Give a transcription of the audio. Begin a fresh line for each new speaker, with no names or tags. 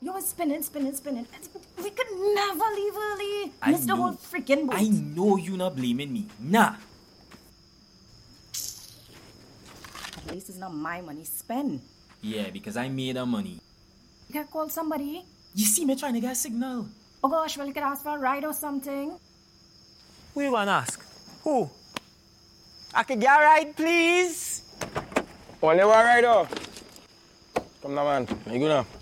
You were spinning. We could never leave early.
I
Missed the
know.
whole freaking boat.
I know you not blaming me. Nah.
At least it's not my money. Spend.
Yeah, because I made the money.
You can call somebody.
You see me trying to get a signal.
Oh gosh, well, you could ask for a ride or something.
Who you want to ask? Who? I can get a ride, please?
Only one ride, oh. Come now, man. You go now.